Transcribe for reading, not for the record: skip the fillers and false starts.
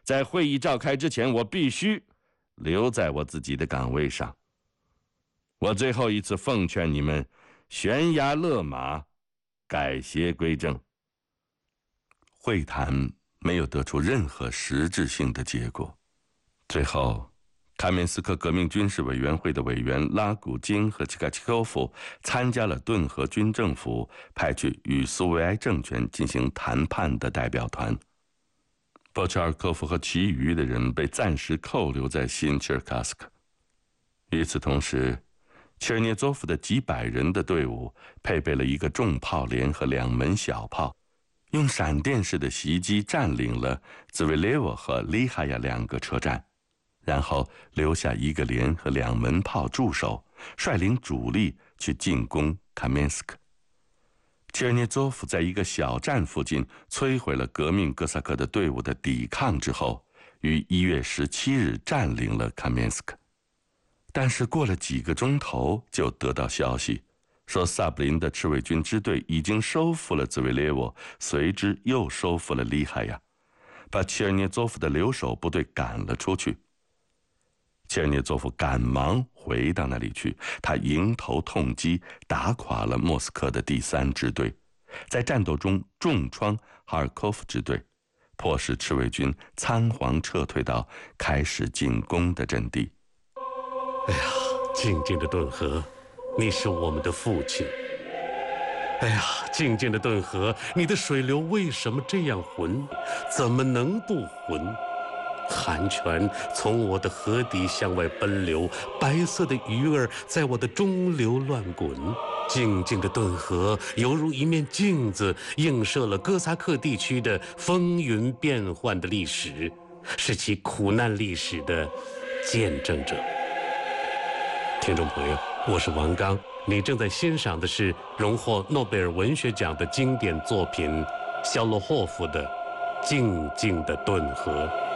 在会议召开之前，我必须留在我自己的岗位上。我最后一次奉劝你们，悬崖勒马，改邪归正。会谈没有得出任何实质性的结果。最后，卡缅斯克革命军事委员会的委员拉古金和契卡契科夫参加了顿河军政府派去与苏维埃政权进行谈判的代表团。波切尔科夫和其余的人被暂时扣留在新切尔卡斯克。与此同时，切尔涅佐夫的几百人的队伍配备了一个重炮连和2门小炮，用闪电式的袭击占领了兹维列沃和利哈亚2个车站，然后留下1个连和2门炮驻守，率领主力去进攻卡缅斯克。切尔涅佐夫在一个小站附近摧毁了革命哥萨克的队伍的抵抗之后，于1月17日占领了卡缅斯克。但是过了几个钟头，就得到消息，说萨布林的赤卫军支队已经收复了兹维列沃，随之又收复了利哈亚，把切尔涅佐夫的留守部队赶了出去。切尔涅佐夫赶忙回到那里去，他迎头痛击，打垮了莫斯科的第3支队，在战斗中重创哈尔科夫支队，迫使赤卫军仓皇撤退到开始进攻的阵地。 哎呀，静静的顿河，你是我们的父亲。哎呀，静静的顿河，你的水流为什么这样浑？怎么能不浑？寒泉从我的河底向外奔流，白色的鱼儿在我的中流乱滚。静静的顿河犹如一面镜子，映射了哥萨克地区的风云变幻的历史，是其苦难历史的见证者。听众朋友，我是王刚，你正在欣赏的是荣获诺贝尔文学奖的经典作品肖洛霍夫的《静静的顿河》。